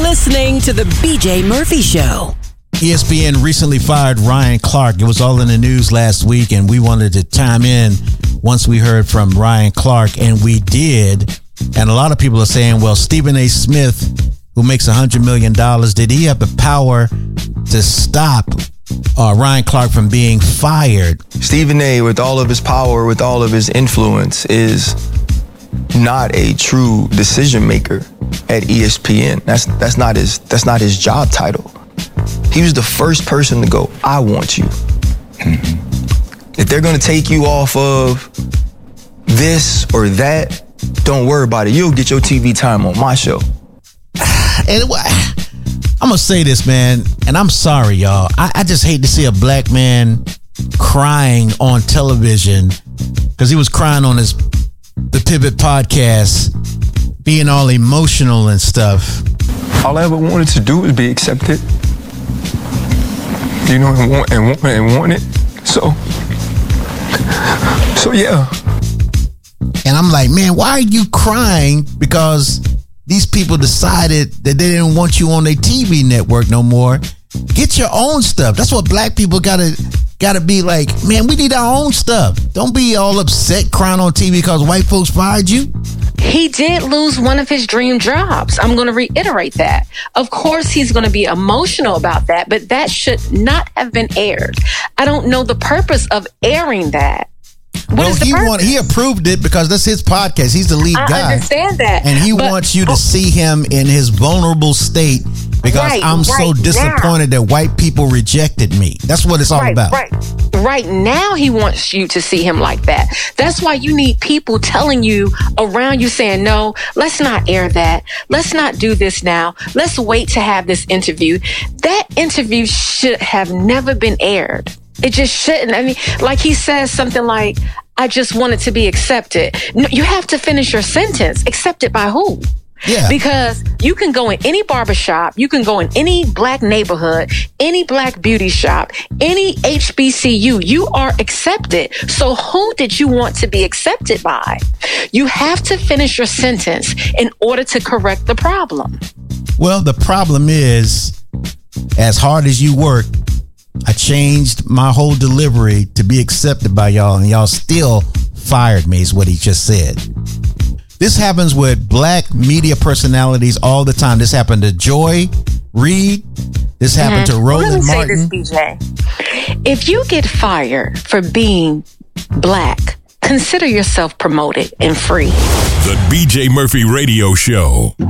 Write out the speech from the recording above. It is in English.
listening to the BJ Murphy Show. ESPN recently fired Ryan Clark. It was all in the news last week, and we wanted to chime in once we heard from Ryan Clark, and we did. And a lot of people are saying, well, Stephen A. Smith, who makes $100 million, did he have the power to stop Ryan Clark from being fired? Stephen A., with all of his power, with all of his influence, is not a true decision maker at ESPN. That's not his job title. He was the first person to go, I want you. Mm-hmm. If they're going to take you off of this or that, don't worry about it. You'll get your TV time on my show. And I'm going to say this, man, and I'm sorry, y'all. I just hate to see a black man crying on television, because he was crying on the Pivot podcast, being all emotional and stuff. All I ever wanted to do was be accepted. You know, and want it. So yeah. And I'm like, man, why are you crying? Because these people decided that they didn't want you on their TV network no more. Get your own stuff. That's what black people gotta be like, man, we need our own stuff. Don't be all upset crying on TV because white folks fired you. He did lose one of his dream jobs. I'm going to reiterate that. Of course, he's going to be emotional about that, but that should not have been aired. I don't know the purpose of airing that. What is the purpose? He approved it because that's his podcast. He's the lead guy. I understand that. And he wants you to see him in his vulnerable state because I'm so disappointed that white people rejected me. That's what it's all about. Right now, he wants you to see him like that. That's why you need people telling you around you saying, no, let's not air that. Let's not do this now. Let's wait to have this interview. That interview should have never been aired. It just shouldn't. I mean, like he says something like, I just wanted to be accepted. No, you have to finish your sentence. Accepted by who? Yeah. Because you can go in any barbershop, you can go in any black neighborhood, any black beauty shop, any HBCU, you are accepted. So who did you want to be accepted by? You have to finish your sentence in order to correct the problem. Well, the problem is, as hard as you work, I changed my whole delivery to be accepted by y'all, and y'all still fired me, is what he just said. This happens with black media personalities all the time. This happened to Joy Reid. This happened to Roland Martin. Let me say this, BJ. If you get fired for being black, consider yourself promoted and free. The BJ Murphy Radio Show.